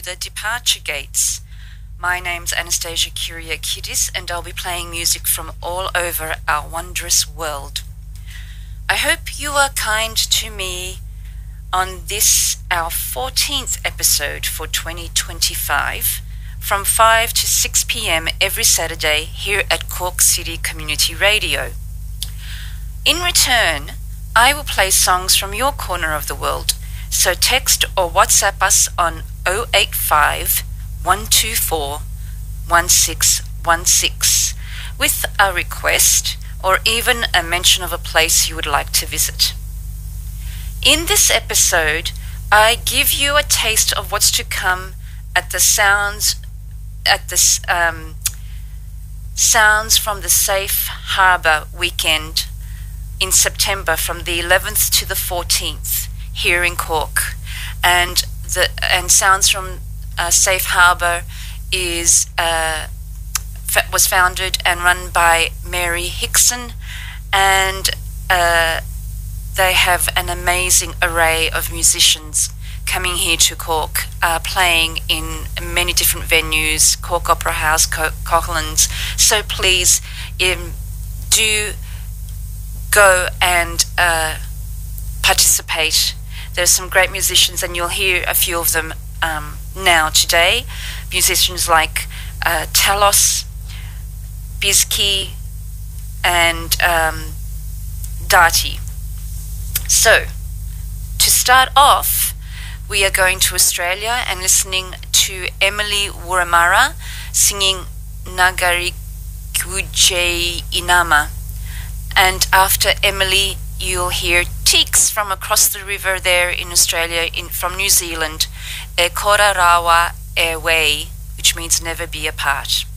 the Departure Gates. My name's Anastasia Kyriakidis, and I'll be playing music from all over our wondrous world. I hope you are kind to me on this, our 14th episode for 2025, from 5 to 6 p.m. every Saturday here at Cork City Community Radio. In return, I will play songs from your corner of the world, so text or WhatsApp us on 085 124 1616 with a request or even a mention of a place you would like to visit. In this episode, I give you a taste of what's to come at the Sounds from the Safe Harbour weekend in September from the 11th to the 14th here in Cork, and Sounds from Safe Harbour was founded and run by Mary Hickson, and they have an amazing array of musicians coming here to Cork, playing in many different venues, Cork Opera House, Coquelin's. So please do go and participate. There's some great musicians, and you'll hear a few of them now today. Musicians like Talos, Bizkey, and Darty. So, to start off, we are going to Australia and listening to Emily Wurramara singing Nagari Kuje Inama. And after Emily, you'll hear Teeks from across the river there in Australia, from New Zealand, E Kora Rawa E Wei, which means never be apart.